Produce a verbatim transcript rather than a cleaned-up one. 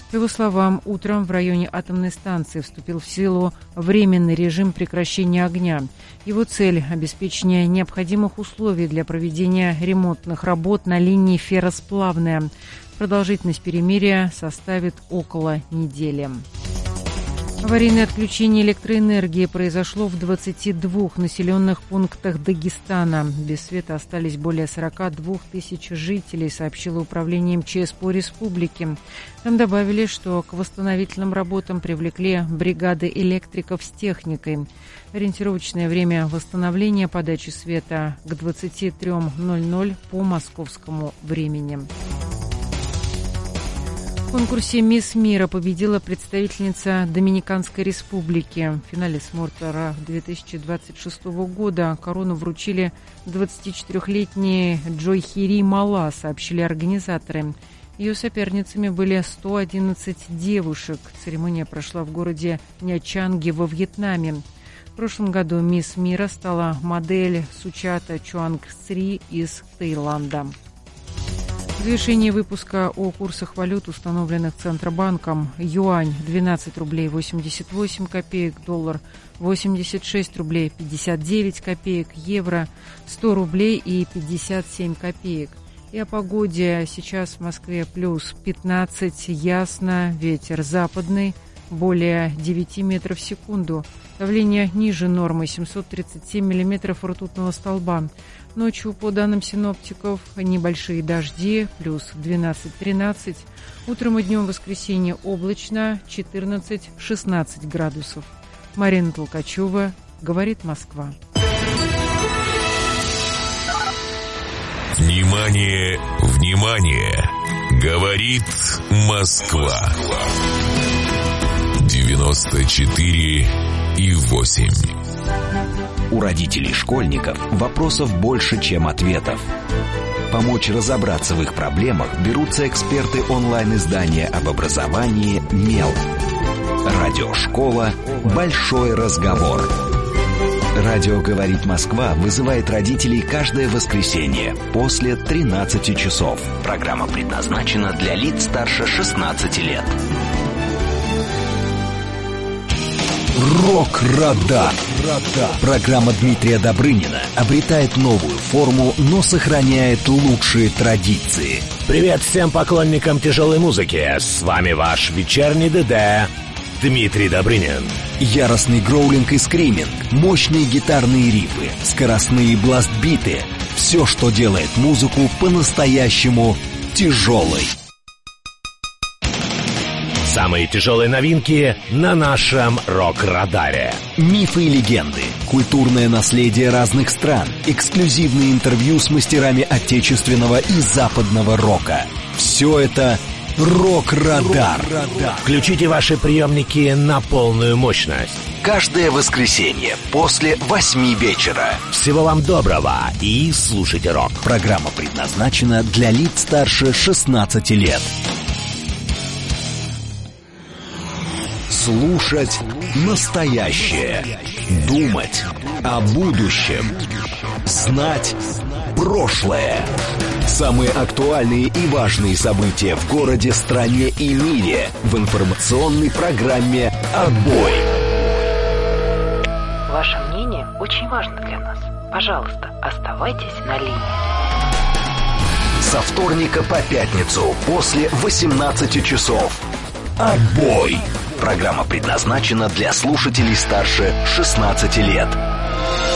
По его словам, утром в районе атомной станции вступил в силу временный режим прекращения огня. Его цель – обеспечение необходимых условий для проведения ремонтных работ на линии ферросплавная. Продолжительность перемирия составит около недели. Аварийное отключение электроэнергии произошло в двадцати двух населенных пунктах Дагестана. Без света остались более сорока двух тысяч жителей, сообщило управление эм че эс по республике. Там добавили, что к восстановительным работам привлекли бригады электриков с техникой. Ориентировочное время восстановления подачи света к двадцати трём ноль-ноль по московскому времени. В конкурсе «Мисс Мира» победила представительница Доминиканской республики. В финале смотра две тысячи двадцать шестого года корону вручили двадцатичетырёхлетней Джойхири Мала, сообщили организаторы. Ее соперницами были сто одиннадцать девушек. Церемония прошла в городе Нячанги во Вьетнаме. В прошлом году «Мисс Мира» стала модель Сучата Чуангсри из Таиланда. В завершении выпуска о курсах валют, установленных Центробанком. Юань – двенадцать рублей восемьдесят восемь копеек, доллар – восемьдесят шесть рублей пятьдесят девять копеек, евро – сто рублей и пятьдесят семь копеек. И о погоде. Сейчас в Москве плюс пятнадцать, ясно, ветер западный, более девяти метров в секунду. Давление ниже нормы, семьсот тридцать семь миллиметров ртутного столба. Ночью, по данным синоптиков, небольшие дожди, плюс двенадцать-тринадцать. Утром и днем в воскресенье облачно, четырнадцать-шестнадцать градусов. Марина Толкачева, говорит Москва. Внимание, внимание! Говорит Москва. девяносто четыре и восемь. У родителей школьников вопросов больше, чем ответов. Помочь разобраться в их проблемах берутся эксперты онлайн-издания об образовании «Мел». Радиошкола «Большой разговор». Радио «Говорит Москва» вызывает родителей каждое воскресенье после тринадцати часов. Программа предназначена для лиц старше шестнадцати лет. Рок-радар. Программа Дмитрия Добрынина обретает новую форму, но сохраняет лучшие традиции. Привет всем поклонникам тяжелой музыки. С вами ваш вечерний ДД Дмитрий Добрынин. Яростный гроулинг и скриминг, мощные гитарные рифы, скоростные бластбиты. Все, что делает музыку по-настоящему тяжелой. Самые тяжелые новинки на нашем рок-радаре. Мифы и легенды, культурное наследие разных стран, эксклюзивные интервью с мастерами отечественного и западного рока. Все это рок-радар. Включите ваши приемники на полную мощность. Каждое воскресенье после восьми вечера. Всего вам доброго и слушайте рок. Программа предназначена для лиц старше шестнадцати лет. Слушать настоящее. Думать о будущем. Знать прошлое. Самые актуальные и важные события в городе, стране и мире в информационной программе «Отбой». Ваше мнение очень важно для нас. Пожалуйста, оставайтесь на линии. Со вторника по пятницу после восемнадцати часов. «Отбой». Программа предназначена для слушателей старше шестнадцати лет.